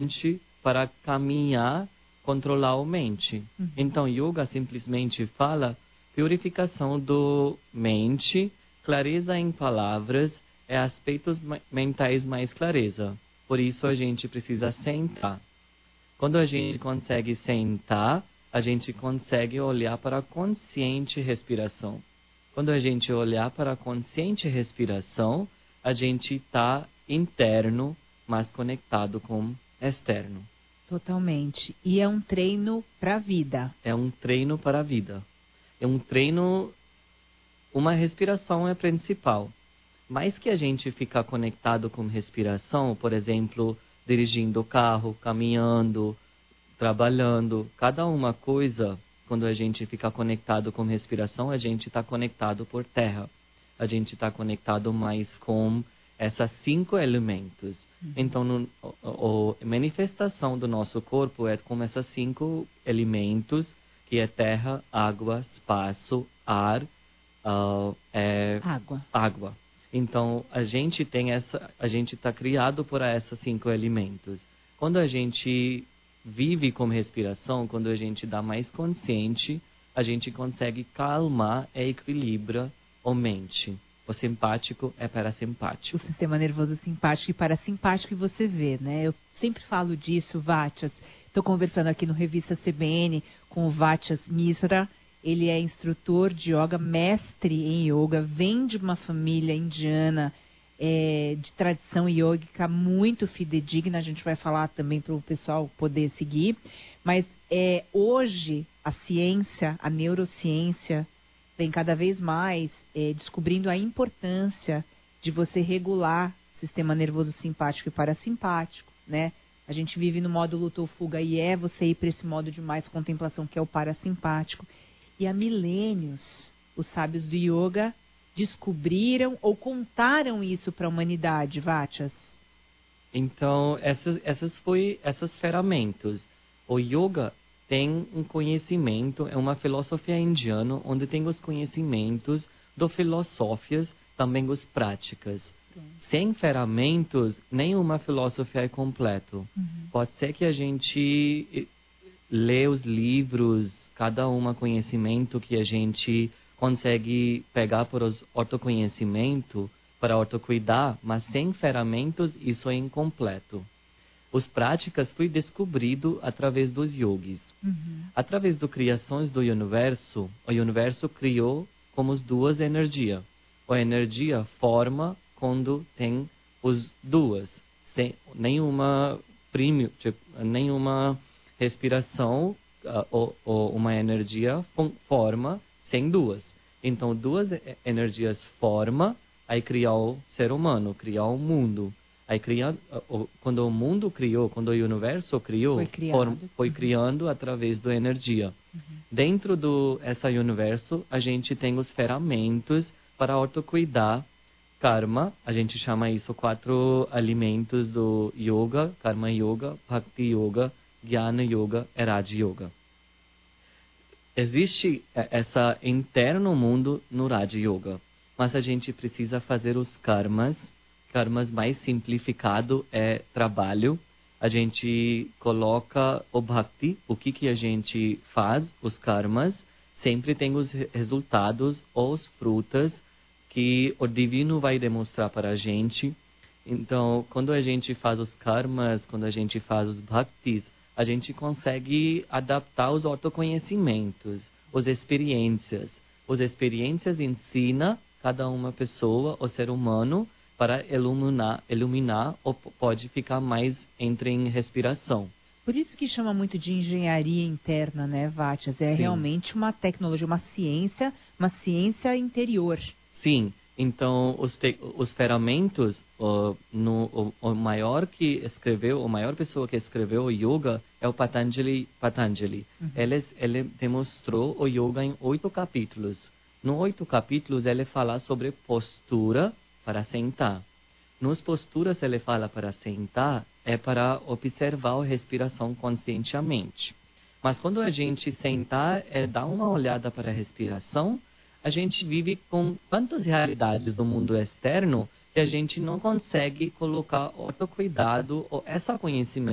para caminhar, controlar a mente. Então, yoga simplesmente fala purificação do mente, clareza em palavras, aspectos mentais mais clareza. Por isso a gente precisa sentar. Quando a gente consegue sentar, a gente consegue olhar para a consciente respiração. Quando a gente olhar para a consciente respiração, a gente está interno, mas conectado com externo. Totalmente. E é um treino para a vida. É um treino para a vida. É um treino, uma respiração é principal. Mais que a gente ficar conectado com respiração, por exemplo, dirigindo o carro, caminhando, trabalhando, cada uma coisa, quando a gente fica conectado com respiração, a gente está conectado por terra. A gente está conectado mais com esses 5 elementos. Então, a manifestação do nosso corpo é com esses 5 elementos, que é terra, água, espaço, ar, água. Então, a gente está criado por esses 5 elementos. Quando a gente vive com respiração, quando a gente dá mais consciente, a gente consegue calmar e equilibrar a mente. O simpático é parasimpático. O sistema nervoso simpático e parasimpático, e você vê, né? Eu sempre falo disso, Vátias. Estou conversando aqui no Revista CBN com o Vátias Misra. Ele é instrutor de yoga, mestre em yoga, vem de uma família indiana de tradição yógica muito fidedigna. A gente vai falar também para o pessoal poder seguir. Mas hoje a ciência, a neurociência, vem cada vez mais descobrindo a importância de você regular o sistema nervoso simpático e parasimpático, né? A gente vive no modo luta ou fuga e você ir para esse modo de mais contemplação, que é o parasimpático. E há milênios, os sábios do yoga descobriram ou contaram isso para a humanidade, Vátias? Então, essas ferramentas. O yoga tem um conhecimento, é uma filosofia indiana, onde tem os conhecimentos das filosofias, também as práticas. Sem ferramentas, nenhuma filosofia é completa. Pode ser que a gente lê os livros, cada conhecimento que a gente consegue pegar por os autoconhecimento para autocuidar, mas sem ferramentas isso é incompleto. As práticas foi descobrido através dos yogis. Através das criações do universo, o universo criou como as 2 energias. A energia forma quando tem as 2. Sem nenhuma respiração ou uma energia forma sem 2. Então, 2 energias formam, aí criar o ser humano, criar o mundo. Aí quando o mundo criou, quando o universo criou, foi criando através da energia. Dentro desse universo, a gente tem os ferramentas para autocuidar. Karma, a gente chama isso 4 alimentos do yoga: Karma Yoga, Bhakti Yoga, Jnana Yoga e Raja Yoga. Existe esse interno mundo no Raja Yoga, mas a gente precisa fazer os karmas mais simplificado é trabalho. A gente coloca o bhakti, o que a gente faz, os karmas, sempre tem os resultados, os frutas que o divino vai demonstrar para a gente. Então, quando a gente faz os karmas, quando a gente faz os bhaktis, a gente consegue adaptar os autoconhecimentos, as experiências. As experiências ensinam cada uma pessoa, o ser humano, para iluminar ou pode ficar mais em respiração. Por isso que chama muito de engenharia interna, né, Vátias? É realmente uma tecnologia, uma ciência interior. Sim. Então, os ferramentas, a maior pessoa que escreveu o yoga é o Patanjali. Ele demonstrou o yoga em 8 capítulos. Nos 8 capítulos, ele fala sobre postura para sentar. Nas posturas, ele fala para sentar, é para observar a respiração conscientemente. Mas quando a gente sentar, dar uma olhada para a respiração, a gente vive com tantas realidades do mundo externo que a gente não consegue colocar autocuidado ou esse conhecimento